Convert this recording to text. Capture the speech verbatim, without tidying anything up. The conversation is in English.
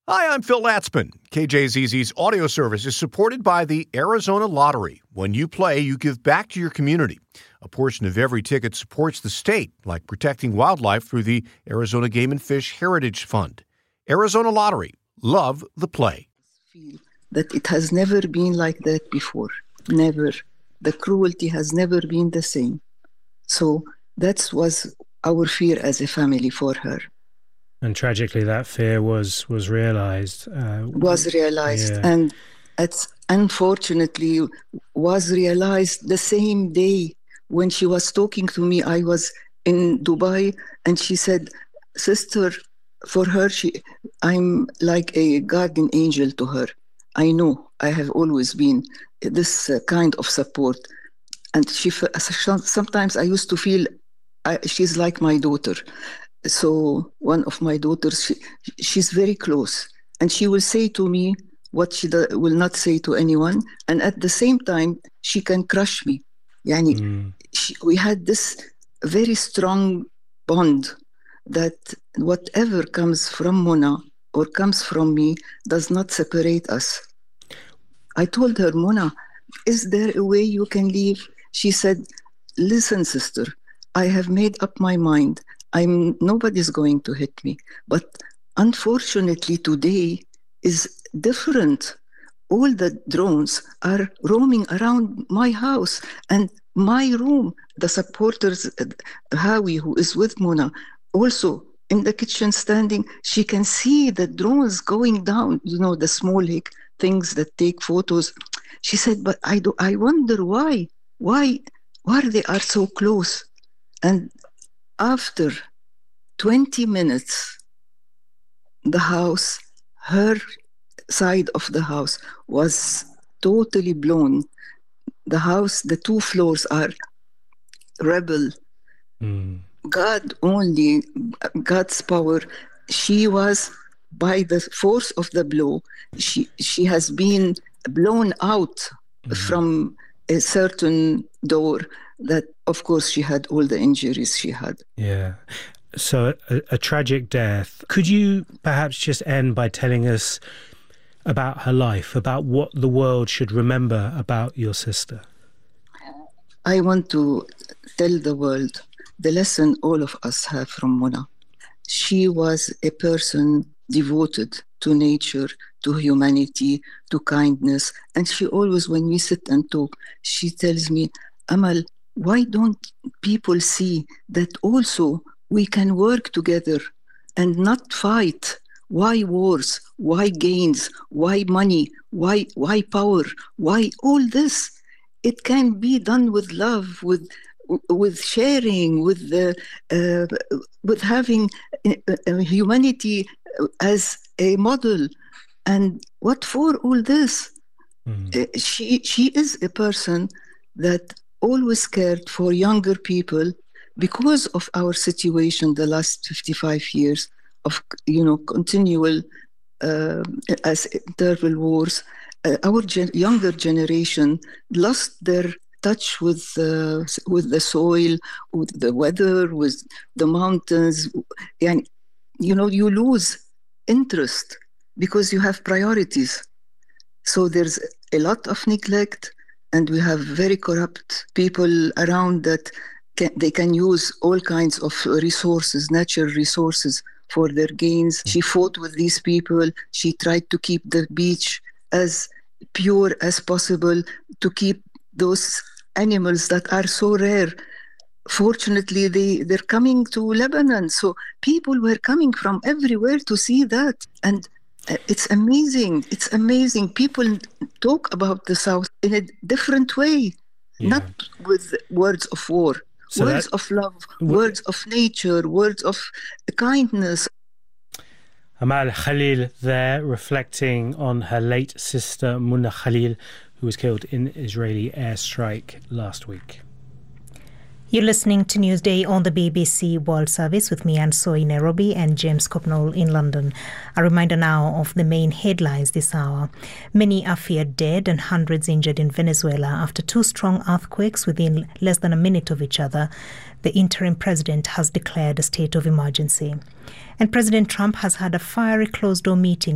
Hi, I'm Phil Latzman. K J Z Z's audio service is supported by the Arizona Lottery. When you play, you give back to your community. A portion of every ticket supports the state, like protecting wildlife through the Arizona Game and Fish Heritage Fund. Arizona Lottery. Love the play. Feel that it has never been like that before. Never. The cruelty has never been the same. So that was our fear as a family for her. And tragically, that fear was was realized. Uh, was realized, yeah. and it's unfortunately was realized the same day when she was talking to me. I was in Dubai, and she said, "Sister, for her, she, I'm like a guardian angel to her. I know I have always been this uh, kind of support." And she sometimes I used to feel I, she's like my daughter. So one of my daughters, she, she's very close, and she will say to me what she do, will not say to anyone, and at the same time, she can crush me. Yani, mm. she, we had this very strong bond that whatever comes from Mona or comes from me does not separate us. I told her, Mona, is there a way you can leave? She said, listen, sister, I have made up my mind. I'm nobody's going to hit me. But unfortunately, today is different. All the drones are roaming around my house and my room. The supporters, Howie, who is with Mona, also in the kitchen standing, she can see the drones going down, you know, the small things that take photos. She said, but I do, I wonder why, why, why they are so close. And after twenty minutes, the house, her side of the house was totally blown. The house, the two floors are rebel. Mm. God only, God's power. She was, by the force of the blow, she, she has been blown out mm. from a certain door that, of course, she had all the injuries she had. Yeah. So a, a tragic death. Could you perhaps just end by telling us about her life, about what the world should remember about your sister? I want to tell the world the lesson all of us have from Mona. She was a person devoted to nature, to humanity, to kindness. And she always, when we sit and talk, she tells me, Amal, why don't people see that also we can work together and not fight? Why wars? Why gains? Why money? Why why power? Why all this? It can be done with love, with with sharing, with the uh, with having uh, humanity as a model. And what for all this? Mm. Uh, she she is a person that always cared for younger people because of our situation the last fifty-five years of, you know, continual uh, as interval wars. Uh, our gen- younger generation lost their touch with uh, with the soil, with the weather, with the mountains. And, you know, you lose interest because you have priorities. So there's a lot of neglect, and we have very corrupt people around that can, they can use all kinds of resources, natural resources, for their gains. She fought with these people. She tried to keep the beach as pure as possible, to keep those animals that are so rare. Fortunately, they, they're coming to Lebanon. So people were coming from everywhere to see that. And it's amazing. It's amazing. People talk about the South in a different way, yeah. Not with words of war, so words that, of love, w- words of nature, words of kindness. Amal Khalil there, reflecting on her late sister Mona Khalil, who was killed in Israeli airstrike last week. You're listening to Newsday on the B B C World Service with me, Anne Soy, in Nairobi, and James Copnall in London. A reminder now of the main headlines this hour. Many are feared dead and hundreds injured in Venezuela after two strong earthquakes within less than a minute of each other. The interim president has declared a state of emergency. And President Trump has had a fiery closed-door meeting